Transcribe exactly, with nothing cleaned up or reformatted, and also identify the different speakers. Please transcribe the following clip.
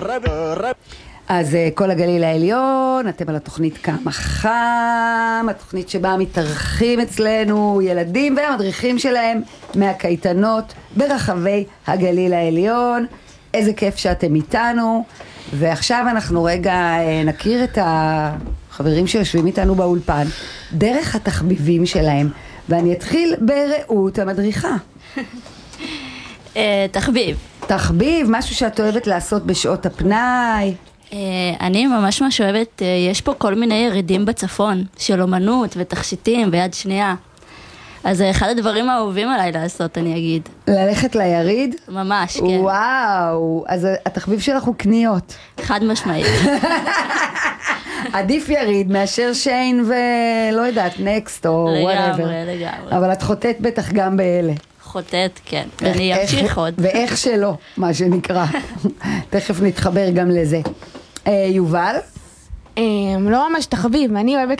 Speaker 1: אז כל הגליל העליון, אתם על התוכנית כמה חם, התוכנית שבה מתארחים אצלנו ילדים והמדריכים שלהם מהקייטנות ברחבי הגליל העליון. איזה כיף שאתם איתנו, ועכשיו אנחנו רגע נכיר את החברים שיושבים איתנו באולפן דרך התחביבים שלהם, ואני אתחיל ברעות המדריכה.
Speaker 2: תחביב.
Speaker 1: תחביב, משהו שאת אוהבת לעשות בשעות הפנאי.
Speaker 2: אני ממש ממש אוהבת, יש פה כל מיני ירידים בצפון של אומנות ותכשיטים ויד שנייה. אז זה אחד הדברים האהובים עליי לעשות, אני אגיד.
Speaker 1: ללכת ליריד?
Speaker 2: ממש, כן.
Speaker 1: וואו, אז התחביב שלך הוא קניות.
Speaker 2: חד משמעית.
Speaker 1: עדיף יריד מאשר שיין ולא יודעת, נקסט או whatever.
Speaker 2: לגמרי, לגמרי.
Speaker 1: אבל את חוטאת בטח גם באלה.
Speaker 2: חוטאת, כן. ואני אמשיך עוד.
Speaker 1: ואיך שלא, מה שנקרא. תכף נתחבר גם לזה. יובל?
Speaker 3: לא ממש תחביב, אני אוהבת